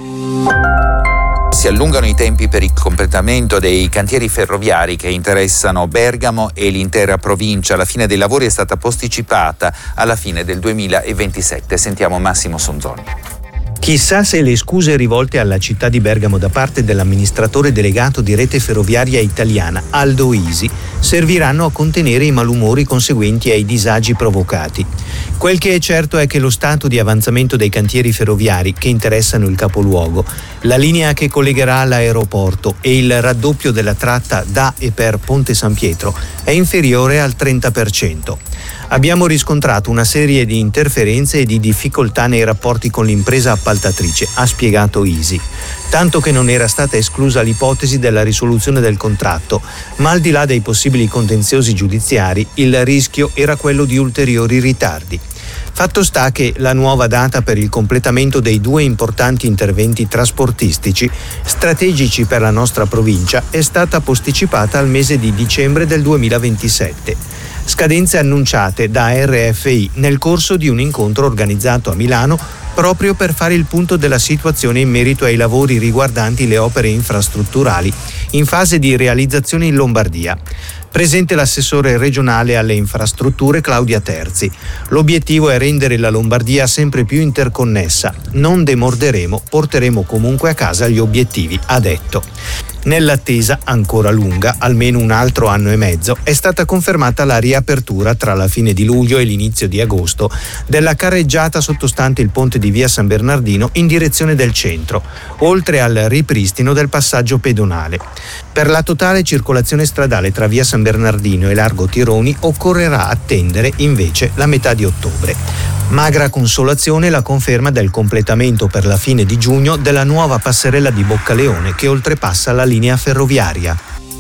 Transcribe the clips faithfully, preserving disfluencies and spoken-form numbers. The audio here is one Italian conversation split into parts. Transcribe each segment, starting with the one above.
Si allungano i tempi per il completamento dei cantieri ferroviari che interessano Bergamo e l'intera provincia. La fine dei lavori è stata posticipata alla fine del duemilaventisette. Sentiamo Massimo Sonzoni. Chissà se le scuse rivolte alla città di Bergamo da parte dell'amministratore delegato di Rete Ferroviaria Italiana, Aldo Isi, serviranno a contenere i malumori conseguenti ai disagi provocati. Quel che è certo è che lo stato di avanzamento dei cantieri ferroviari che interessano il capoluogo, la linea che collegherà l'aeroporto e il raddoppio della tratta da e per Ponte San Pietro è inferiore al trenta per cento. Abbiamo riscontrato una serie di interferenze e di difficoltà nei rapporti con l'impresa appaltatrice, ha spiegato Isi. Tanto che non era stata esclusa l'ipotesi della risoluzione del contratto, ma al di là dei possibili contenziosi giudiziari, il rischio era quello di ulteriori ritardi. Fatto sta che la nuova data per il completamento dei due importanti interventi trasportistici strategici per la nostra provincia è stata posticipata al mese di dicembre del duemilaventisette. Scadenze annunciate da R F I nel corso di un incontro organizzato a Milano proprio per fare il punto della situazione in merito ai lavori riguardanti le opere infrastrutturali in fase di realizzazione in Lombardia. Presente l'assessore regionale alle infrastrutture Claudia Terzi. L'obiettivo è rendere la Lombardia sempre più interconnessa. Non demorderemo, porteremo comunque a casa gli obiettivi, ha detto. Nell'attesa ancora lunga, almeno un altro anno e mezzo, è stata confermata la riapertura tra la fine di luglio e l'inizio di agosto della carreggiata sottostante il ponte di via San Bernardino in direzione del centro, oltre al ripristino del passaggio pedonale. Per la totale circolazione stradale tra via San Bernardino e largo Tironi occorrerà attendere invece la metà di ottobre. Magra consolazione la conferma del completamento per la fine di giugno della nuova passerella di Boccaleone che oltrepassa la linea ferroviaria.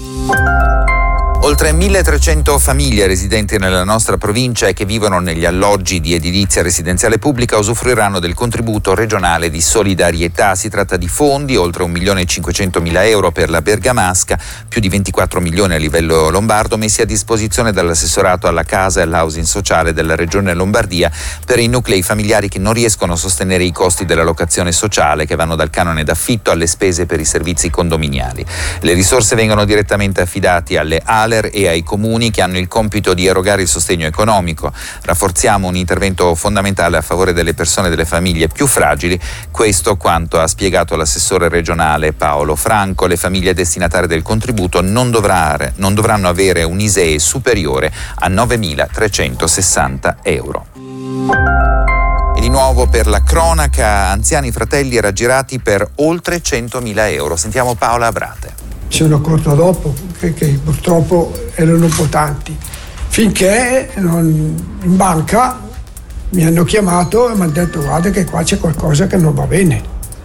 Oltre milletrecento famiglie residenti nella nostra provincia e che vivono negli alloggi di edilizia residenziale pubblica usufruiranno del contributo regionale di solidarietà. Si tratta di fondi, oltre un milione e cinquecentomila euro per la Bergamasca, più di ventiquattro milioni a livello lombardo, messi a disposizione dall'assessorato alla casa e all'housing sociale della regione Lombardia per i nuclei familiari che non riescono a sostenere i costi della locazione sociale, che vanno dal canone d'affitto alle spese per i servizi condominiali. Le risorse vengono direttamente affidate alle A L E R e ai comuni che hanno il compito di erogare il sostegno economico. Rafforziamo un intervento fondamentale a favore delle persone e delle famiglie più fragili, questo quanto ha spiegato l'assessore regionale Paolo Franco. Le famiglie destinatarie del contributo non, dovrà, non dovranno avere un I S E E superiore a novemilatrecentosessanta euro. E di nuovo per la cronaca, anziani fratelli raggirati per oltre centomila euro. Sentiamo Paola Abrate. Mi sono accorto dopo che, che purtroppo erano un po' tanti, finché non, in banca mi hanno chiamato e mi hanno detto guarda che qua c'è qualcosa che non va bene.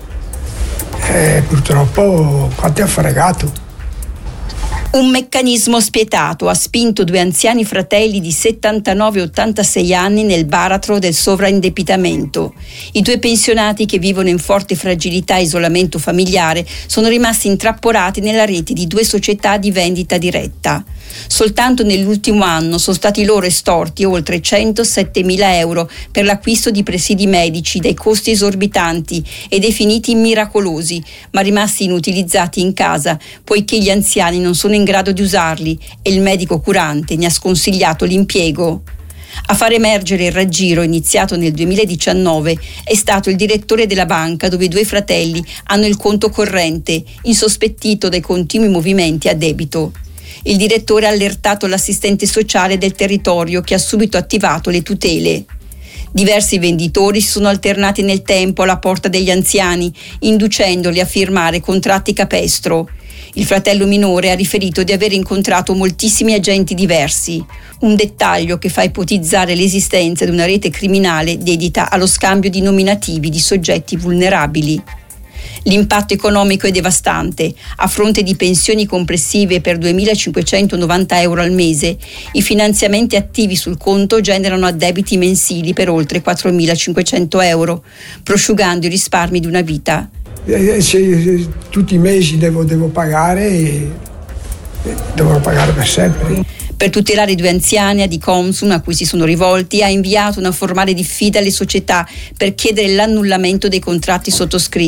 E purtroppo qua ti ha fregato. Un meccanismo spietato ha spinto due anziani fratelli di settantanove e ottantasei anni nel baratro del sovraindebitamento. I due pensionati, che vivono in forte fragilità e isolamento familiare, sono rimasti intrappolati nella rete di due società di vendita diretta. Soltanto nell'ultimo anno sono stati loro estorti oltre centosettemila euro per l'acquisto di presidi medici dai costi esorbitanti e definiti miracolosi, ma rimasti inutilizzati in casa poiché gli anziani non sono in grado di usarli e il medico curante ne ha sconsigliato l'impiego. A far emergere il raggiro, iniziato nel duemiladiciannove, è stato il direttore della banca dove i due fratelli hanno il conto corrente, insospettito dai continui movimenti a debito. Il direttore ha allertato l'assistente sociale del territorio, che ha subito attivato le tutele. Diversi venditori si sono alternati nel tempo alla porta degli anziani, inducendoli a firmare contratti capestro. Il fratello minore ha riferito di aver incontrato moltissimi agenti diversi, un dettaglio che fa ipotizzare l'esistenza di una rete criminale dedita allo scambio di nominativi di soggetti vulnerabili. L'impatto economico è devastante. A fronte di pensioni complessive per duemilacinquecentonovanta euro al mese, i finanziamenti attivi sul conto generano addebiti mensili per oltre quattromilacinquecento euro, prosciugando i risparmi di una vita. Se, se, tutti i mesi devo, devo pagare e devo pagare per sempre. Per tutelare i due anziani, Adiconsum, a cui si sono rivolti, ha inviato una formale diffida alle società per chiedere l'annullamento dei contratti sottoscritti.